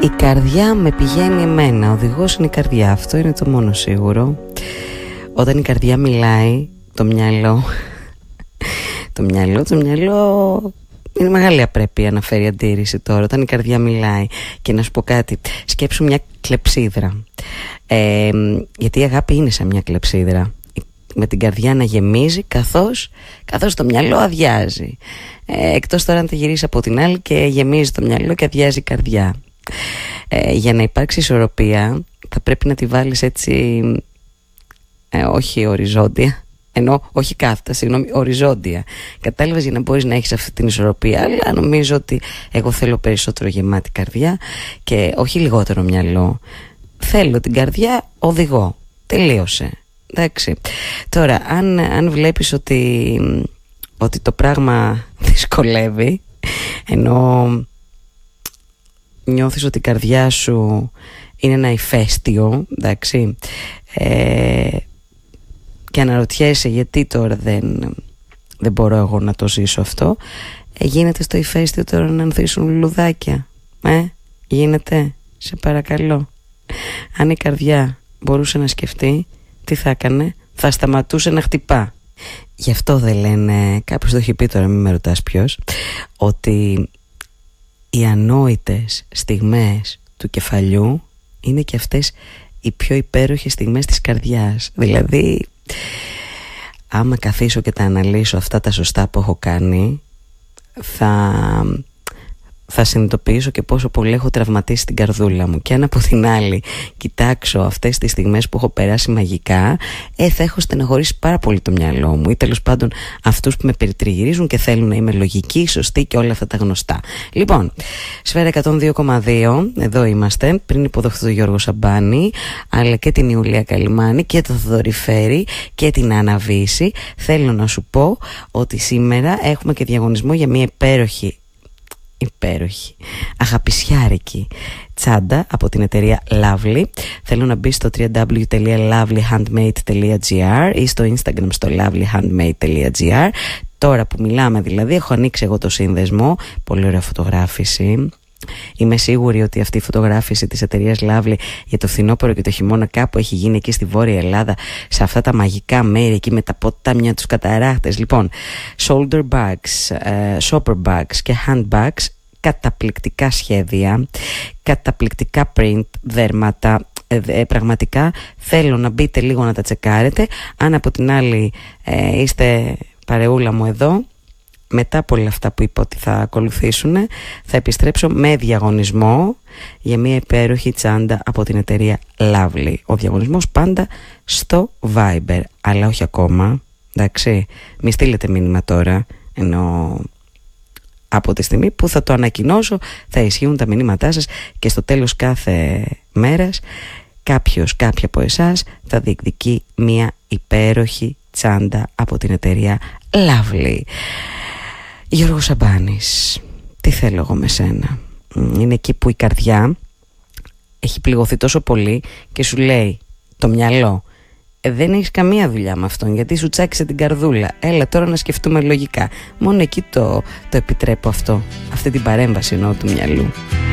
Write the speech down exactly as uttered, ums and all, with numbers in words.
Η καρδιά με πηγαίνει εμένα. Ο οδηγός είναι η καρδιά. Αυτό είναι το μόνο σίγουρο. Όταν η καρδιά μιλάει, το μυαλό Το μυαλό, το μυαλό είναι μεγάλη απρέπεια να φέρει αντίρρηση τώρα. Όταν η καρδιά μιλάει. Και να σου πω κάτι, σκέψου μια κλεψίδρα, ε, γιατί η αγάπη είναι σαν μια κλεψίδρα, με την καρδιά να γεμίζει καθώς, καθώς το μυαλό αδειάζει, ε, εκτός τώρα αν τη γυρίσει από την άλλη και γεμίζει το μυαλό και αδειάζει η καρδιά. ε, Για να υπάρξει ισορροπία θα πρέπει να τη βάλεις έτσι, ε, όχι οριζόντια, ενώ όχι κάθετα, συγγνώμη, οριζόντια. Κατάλαβες, για να μπορείς να έχεις αυτή την ισορροπία. Αλλά νομίζω ότι εγώ θέλω περισσότερο γεμάτη καρδιά και όχι λιγότερο μυαλό. Θέλω την καρδιά οδηγό. Τελείωσε. Εντάξει. Τώρα, αν, αν βλέπεις ότι, ότι το πράγμα δυσκολεύει, ενώ νιώθεις ότι η καρδιά σου είναι ένα ηφαίστειο, εντάξει, ε, και αναρωτιέσαι γιατί τώρα δεν, δεν μπορώ εγώ να το ζήσω αυτό, ε, γίνεται στο ηφαίστειο τώρα να ανθίσουν λουλουδάκια. Ε, γίνεται, σε παρακαλώ. Αν η καρδιά μπορούσε να σκεφτεί, τι θα έκανε? Θα σταματούσε να χτυπά. Γι' αυτό δεν λένε, κάποιος το έχει πει τώρα, μην με ρωτάς ποιος, ότι οι ανόητες στιγμές του κεφαλιού είναι και αυτές οι πιο υπέροχες στιγμές της καρδιάς. Δηλαδή, άμα καθίσω και τα αναλύσω αυτά τα σωστά που έχω κάνει, θα... θα συνειδητοποιήσω και πόσο πολύ έχω τραυματίσει την καρδούλα μου. Και αν από την άλλη κοιτάξω αυτές τις στιγμές που έχω περάσει μαγικά, ε, θα έχω στεναχωρήσει πάρα πολύ το μυαλό μου, ή τέλος πάντων αυτούς που με περιτριγυρίζουν και θέλουν να είμαι λογική, σωστή και όλα αυτά τα γνωστά. Λοιπόν, Σφαίρα εκατόν δύο κόμμα δύο, εδώ είμαστε. Πριν υποδοχθώ τον Γιώργο Σαμπάνη, αλλά και την Ιουλία Καλιμάνη και τον Θοδωρή Φέρη και την Άννα Βύση, θέλω να σου πω ότι σήμερα έχουμε και διαγωνισμό για μια υπέροχη υπέροχη, αγαπησιάρικη τσάντα από την εταιρεία Lovely. Θέλω να μπει στο double-u double-u double-u τελεία lovely handmade τελεία gr ή στο Instagram στο lovely handmade τελεία gr. Τώρα που μιλάμε δηλαδή, έχω ανοίξει εγώ το σύνδεσμο. Πολύ ωραία φωτογράφηση. Είμαι σίγουρη ότι αυτή η φωτογράφηση της εταιρείας Lovely για το φθινόπωρο και το χειμώνα κάπου έχει γίνει εκεί στη Βόρεια Ελλάδα, σε αυτά τα μαγικά μέρη εκεί με τα ποτάμια, τους καταράχτες. Λοιπόν, shoulder bags, uh, shopper bags και handbags, καταπληκτικά σχέδια, καταπληκτικά print, δέρματα. Ε, ε, πραγματικά θέλω να μπείτε λίγο να τα τσεκάρετε. Αν από την άλλη ε, είστε παρεούλα μου εδώ, μετά από όλα αυτά που είπα ότι θα ακολουθήσουν, θα επιστρέψω με διαγωνισμό για μια υπέροχη τσάντα από την εταιρεία Lovely. Ο διαγωνισμός πάντα στο Viber, αλλά όχι ακόμα, εντάξει, μη στείλετε μήνυμα τώρα, ενώ από τη στιγμή που θα το ανακοινώσω θα ισχύουν τα μηνύματά σας και στο τέλος κάθε μέρας κάποιος, κάποια από εσάς θα διεκδικεί μια υπέροχη τσάντα από την εταιρεία Lovely. Γιώργο Σαμπάνης, τι θέλω εγώ με σένα? Είναι εκεί που η καρδιά έχει πληγωθεί τόσο πολύ και σου λέει το μυαλό, ε, δεν έχεις καμία δουλειά με αυτόν γιατί σου τσάκισε την καρδούλα. Έλα τώρα να σκεφτούμε λογικά. Μόνο εκεί το, το επιτρέπω αυτό, αυτή την παρέμβαση εννοώ του μυαλού.